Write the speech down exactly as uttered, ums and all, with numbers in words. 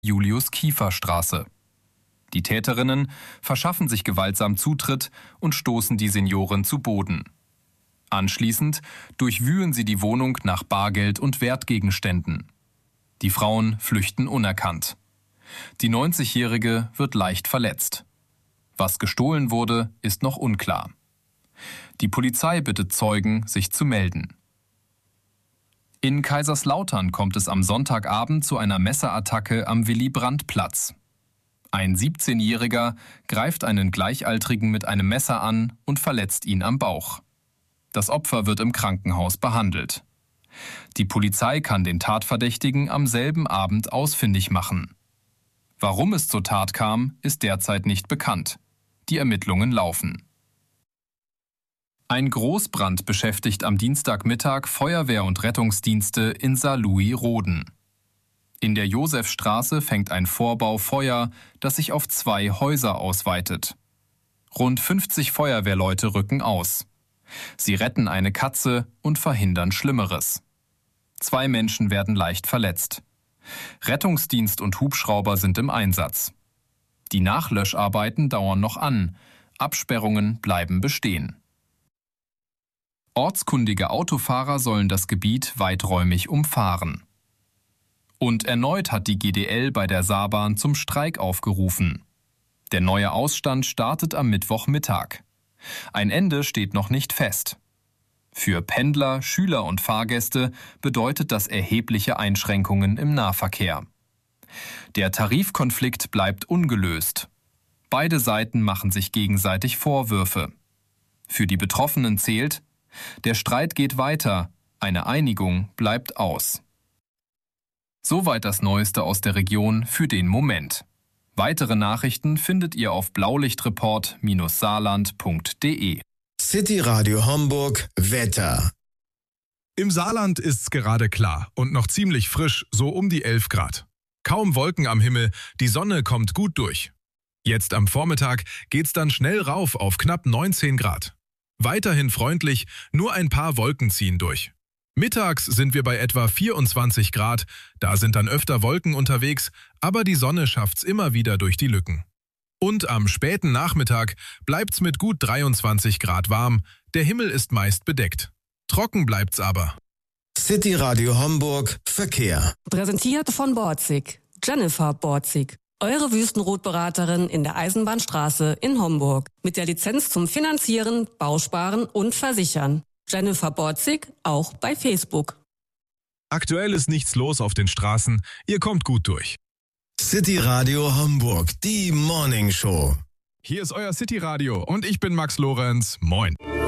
Julius-Kiefer-Straße. Die Täterinnen verschaffen sich gewaltsam Zutritt und stoßen die Seniorin zu Boden. Anschließend durchwühlen sie die Wohnung nach Bargeld und Wertgegenständen. Die Frauen flüchten unerkannt. Die neunzigjährige wird leicht verletzt. Was gestohlen wurde, ist noch unklar. Die Polizei bittet Zeugen, sich zu melden. In Kaiserslautern kommt es am Sonntagabend zu einer Messerattacke am Willy-Brandt-Platz. Ein siebzehnjähriger greift einen Gleichaltrigen mit einem Messer an und verletzt ihn am Bauch. Das Opfer wird im Krankenhaus behandelt. Die Polizei kann den Tatverdächtigen am selben Abend ausfindig machen. Warum es zur Tat kam, ist derzeit nicht bekannt. Die Ermittlungen laufen. Ein Großbrand beschäftigt am Dienstagmittag Feuerwehr und Rettungsdienste in Saarlouis-Roden. In der Josefstraße fängt ein Vorbau Feuer, das sich auf zwei Häuser ausweitet. Rund fünfzig Feuerwehrleute rücken aus. Sie retten eine Katze und verhindern Schlimmeres. Zwei Menschen werden leicht verletzt. Rettungsdienst und Hubschrauber sind im Einsatz. Die Nachlöscharbeiten dauern noch an. Absperrungen bleiben bestehen. Ortskundige Autofahrer sollen das Gebiet weiträumig umfahren. Und erneut hat die G D L bei der Saarbahn zum Streik aufgerufen. Der neue Ausstand startet am Mittwochmittag. Ein Ende steht noch nicht fest. Für Pendler, Schüler und Fahrgäste bedeutet das erhebliche Einschränkungen im Nahverkehr. Der Tarifkonflikt bleibt ungelöst. Beide Seiten machen sich gegenseitig Vorwürfe. Für die Betroffenen zählt: Der Streit geht weiter, eine Einigung bleibt aus. Soweit das Neueste aus der Region für den Moment. Weitere Nachrichten findet ihr auf blaulichtreport Bindestrich saarland Punkt de. City Radio Homburg Wetter. Im Saarland ist's gerade klar und noch ziemlich frisch, so um die elf Grad. Kaum Wolken am Himmel, die Sonne kommt gut durch. Jetzt am Vormittag geht's dann schnell rauf auf knapp neunzehn Grad. Weiterhin freundlich, nur ein paar Wolken ziehen durch. Mittags sind wir bei etwa vierundzwanzig Grad, da sind dann öfter Wolken unterwegs, aber die Sonne schafft's immer wieder durch die Lücken. Und am späten Nachmittag bleibt's mit gut dreiundzwanzig Grad warm, der Himmel ist meist bedeckt. Trocken bleibt's aber. City Radio Homburg Verkehr. Präsentiert von Borzig. Jennifer Borzig. Eure Wüstenrotberaterin in der Eisenbahnstraße in Homburg. Mit der Lizenz zum Finanzieren, Bausparen und Versichern. Jennifer Borzig, auch bei Facebook. Aktuell ist nichts los auf den Straßen, ihr kommt gut durch. City Radio Homburg, die Morning Show. Hier ist euer City Radio und ich bin Max Lorenz. Moin.